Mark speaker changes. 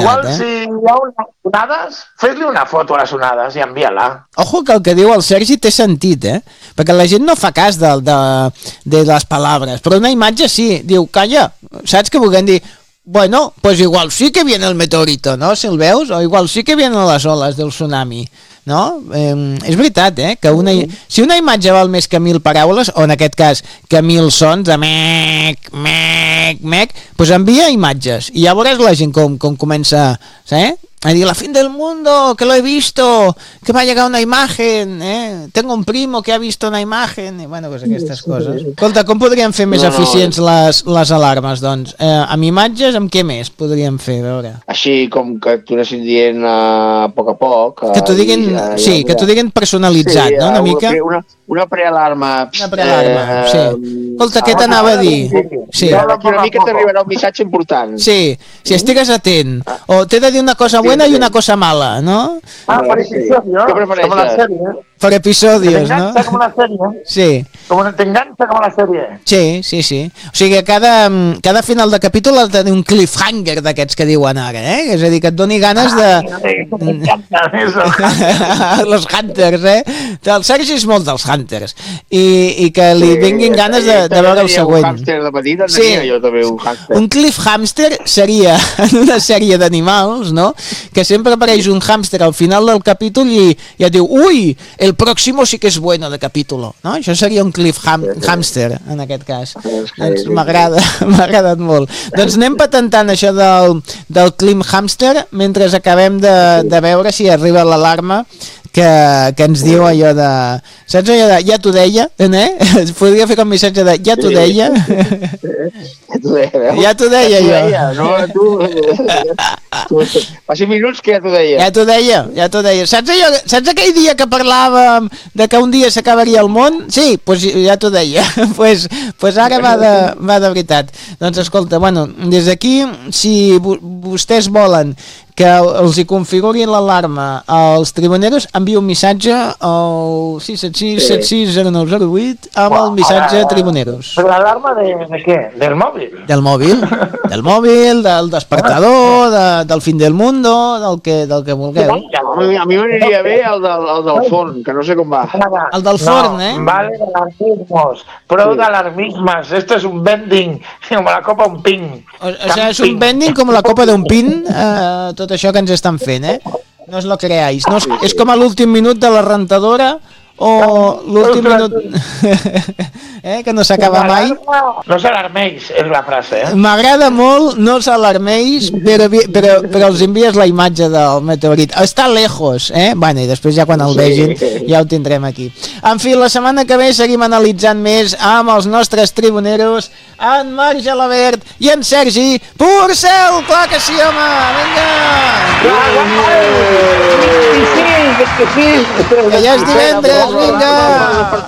Speaker 1: Igual, si hi ha unes onades, fes-li una foto a les onades i envia-la.
Speaker 2: Ojo que el que diu el Sergi té sentit, perquè la gent no fa cas de les paraules, però una imatge sí, diu, calla, saps què volem dir? Bueno, pues igual sí que viene el meteorito, ¿no? Si el veus, o igual sí que vienen les oles del tsunami, no? És veritat, que si una imatge val més que 1000 paraules, o en aquest cas que 1000 sons de mec, mec, mec, pues envia imatges i ja veuràs la gent com comença, a dir, la fin del mundo, que lo he visto, que va a llegar una imagen, tengo un primo que ha visto una imagen, i bueno, pues aquestes coses. Escolta, com podríem fer més eficients les alarmes, doncs? Amb imatges, amb què més podríem fer, a veure?
Speaker 3: Així com que t'ho anessin dient a poc,
Speaker 2: que t'ho diguin, que t'ho diguin personalitzat, no, una mica?
Speaker 3: Una prealarma.
Speaker 2: Una prealarma, sí. Escolta, què t'anava a dir?
Speaker 3: Sí. Una mica t'arribarà un missatge important.
Speaker 2: Sí, si estigues atent. O t'he de dir una cosa buena i una cosa mala, ¿no?
Speaker 1: Per episodios, com la sèrie.
Speaker 2: Per episodios, ¿no?
Speaker 1: T'enganxa com la sèrie.
Speaker 2: Sí.
Speaker 1: T'enganxa com la sèrie.
Speaker 2: Sí. O sigui, cada final de capítol has de tenir un cliffhanger d'aquests que diuen ara, És a dir, que et doni ganes de... Los Hunters, El Sergi és molt dels Hunters. I que li vinguin ganes de veure el següent.
Speaker 3: Un hàmster de petit, jo també un hàmster.
Speaker 2: Un cliffhamster seria en una sèrie d'animals, no? Que sempre apareix un hàmster al final del capítol i ja diu, ui, el próximo sí que és bueno de capítulo, no? Això seria un cliffhamster, en aquest cas. Doncs m'agrada, m'ha agradat molt. Doncs anem patentant això del cliffhamster mentre acabem de veure si arriba l'alarma que ens diu allò de... Saps allò de ja t'ho deia? Es podria fer com missatge de ja t'ho deia? Ja t'ho deia jo.
Speaker 3: No, tu... Fa 5 minuts que ja t'ho deia.
Speaker 2: Ja t'ho deia. Saps aquell dia que parlàvem de que un dia s'acabaria el món? Sí, doncs ja t'ho deia. Pues ara va de veritat. Doncs escolta, bueno, des d'aquí, si vostès volen que els hi configurin l'alarma als tribuneros, envia un missatge al 676-760908 amb el missatge tribuneros.
Speaker 1: Però l'alarma de què? Del mòbil?
Speaker 2: Del mòbil, del despertador, del fin del mundo, del que vulgueu.
Speaker 3: A mi m'aniria bé el del forn, que no sé com va.
Speaker 2: El del forn,
Speaker 1: Vale, d'alarmismos. Prou d'alarmismes. Esto es un vending, com la copa un pin.
Speaker 2: O sea, és un vending com la copa d'un pin, tot això que ens estan fent, No es lo creáis. No és com a l'últim minut de la rentadora o l'últim minut que no s'acaba mai.
Speaker 1: No s'alarmeis, és la frase.
Speaker 2: M'agrada molt, no s'alarmeis, però els envies la imatge del meteorit. Està lejos, Bueno, i després ja quan el vegin ja ho tindrem aquí. En fi, la setmana que ve seguim analitzant més amb els nostres tribuneros, en Marc Gelabert i en Sergi Porcel. Clar que sí, home! Vinga! Que ja és divendres, vinga!